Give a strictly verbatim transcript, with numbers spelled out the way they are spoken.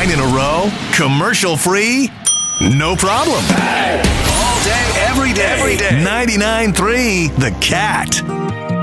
Nine in a row? Commercial free? No problem. All day, every day. Every day. ninety-nine point three The Cat.